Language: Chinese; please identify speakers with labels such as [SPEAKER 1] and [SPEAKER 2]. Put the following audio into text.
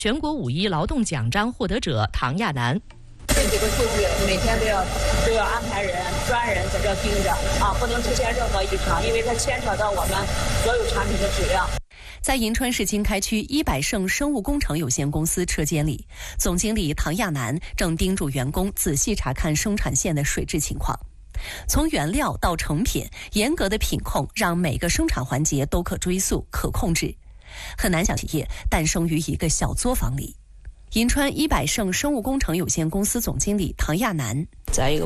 [SPEAKER 1] 全国5·1劳动奖章获得者唐亚楠。
[SPEAKER 2] 这几个数据每天都要安排专人在这盯着啊，不能出现任何异常，因为它牵扯到我们所有产品的质量。
[SPEAKER 3] 在银川市经开区100胜生物工程有限公司车间里，总经理唐亚楠正叮嘱员工仔细查看生产线的水质情况。从原料到成品，严格的品控让每个生产环节都可追溯、可控制。很难想企业诞生于一个小作坊里。银川100胜生物工程有限公司总经理唐亚楠，
[SPEAKER 4] 在一个